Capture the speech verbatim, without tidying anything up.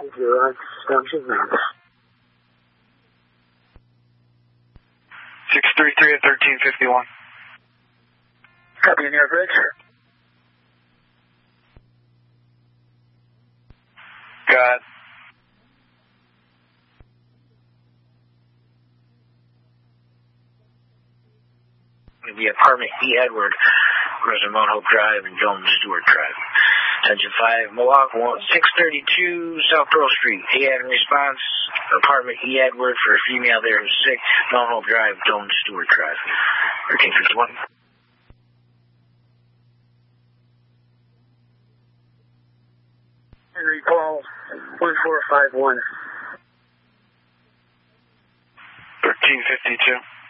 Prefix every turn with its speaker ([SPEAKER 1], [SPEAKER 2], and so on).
[SPEAKER 1] zero on Junction Mass.
[SPEAKER 2] six three three at thirteen fifty-one.
[SPEAKER 1] Copy, near bridge.
[SPEAKER 2] Got it.
[SPEAKER 1] The apartment E. Edward, Rosamond Hope Drive and Jones Stewart Drive. Attention five, Milwaukee, six thirty-two South Pearl Street. A had in response, apartment E. Edward for a female there who's sick, Mount Hope Drive, Jones Stewart Drive. thirteen fifty-one. Henry Paul, one four five one.
[SPEAKER 2] thirteen fifty-two.